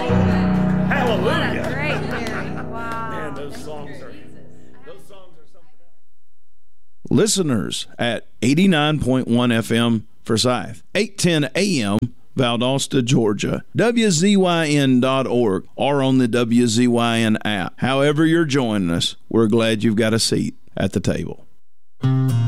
Hallelujah. What a great Mary. Wow. Man, those songs are something else. Listeners at 89.1 FM Forsyth, 810 AM, Valdosta, Georgia, WZYN.org, or on the WZYN app. However you're joining us, we're glad you've got a seat at the table.